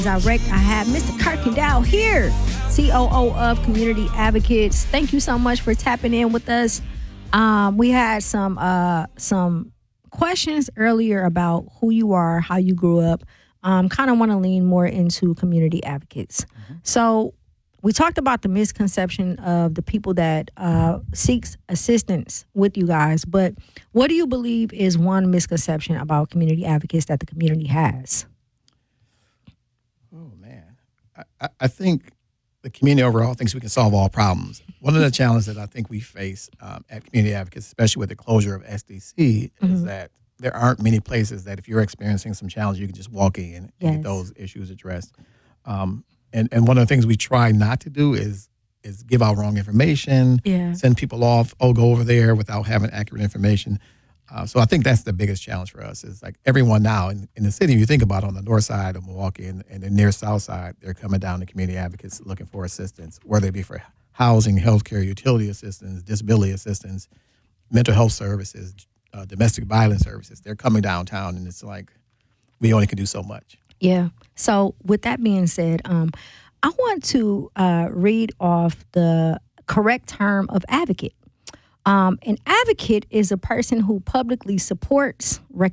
Direct. I have Mr. Kirkendall here, COO of Community Advocates. Thank you so much for tapping in with us. We had some questions earlier about who you are, how you grew up. Kind of want to lean more into Community Advocates. So we talked about the misconception of the people that seeks assistance with you guys, but what do you believe is one misconception about Community Advocates that the community has? Oh, man. I think the community overall thinks we can solve all problems. One of the challenges that I think we face at Community Advocates, especially with the closure of SDC, is that there aren't many places that if you're experiencing some challenge, you can just walk in and get those issues addressed. And one of the things we try not to do is give out wrong information, send people off, go over there without having accurate information. So I think that's the biggest challenge for us is like everyone now in the city, you think about on the north side of Milwaukee and the near south side, they're coming down to Community Advocates looking for assistance, whether it be for housing, healthcare, utility assistance, disability assistance, mental health services, domestic violence services. They're coming downtown, and it's like we only can do so much. Yeah. So with that being said, I want to read off the correct term of advocate. An advocate is a person who publicly supports,